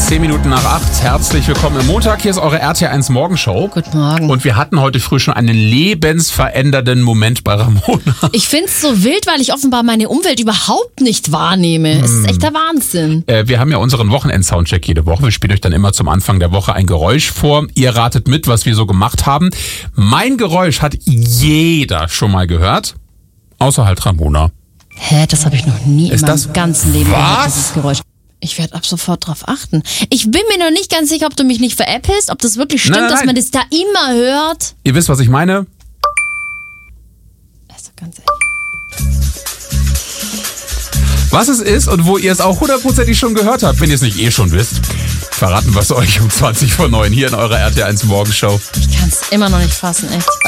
10 Minuten nach 8. Herzlich willkommen im Montag. Hier ist eure RTL1 Morgenshow. Guten Morgen. Und wir hatten heute früh schon einen lebensverändernden Moment bei Ramona. Ich find's so wild, weil ich offenbar meine Umwelt überhaupt nicht wahrnehme. Es ist echt der Wahnsinn. Wir haben ja unseren Wochenend-Soundcheck jede Woche. Wir spielen euch dann immer zum Anfang der Woche ein Geräusch vor. Ihr ratet mit, was wir so gemacht haben. Mein Geräusch hat jeder schon mal gehört. Außer halt Ramona. Hä, das habe ich noch nie in meinem ganzen Leben gehört, Was? dieses Geräusch. Ich werde ab sofort drauf achten. Ich bin mir noch nicht ganz sicher, ob du mich nicht veräppelst, ob das wirklich stimmt, Nein. dass man das da immer hört. Ihr wisst, was ich meine? Also ganz ehrlich. Was es ist und wo ihr es auch hundertprozentig schon gehört habt, wenn ihr es nicht eh schon wisst. Verraten wir es euch um 20 vor 9 hier in eurer RTL1 Morgenshow. Ich kann's immer noch nicht fassen, echt.